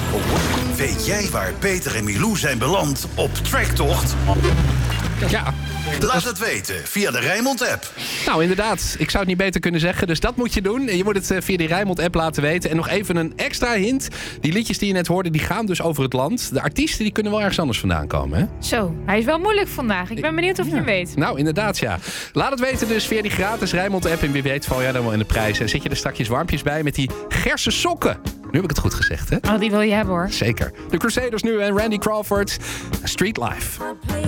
Weet jij waar Peter en Milou zijn beland op Tracktocht? Ja. Laat het weten via de Rijnmond-app. Nou, inderdaad. Ik zou het niet beter kunnen zeggen. Dus dat moet je doen. Je moet het via die Rijnmond-app laten weten. En nog even een extra hint. Die liedjes die je net hoorde, die gaan dus over het land. De artiesten die kunnen wel ergens anders vandaan komen, hè? Zo, hij is wel moeilijk vandaag. Ik ben benieuwd of je hem weet. Nou, inderdaad, ja. Laat het weten dus via die gratis Rijnmond-app. En wie weet val jij dan wel in de prijzen. En zit je er straks warmpjes bij met die gerse sokken. Nu heb ik het goed gezegd, hè? Oh, die wil je hebben, hoor. Zeker. De Crusaders nu en Randy Crawford. Street Life.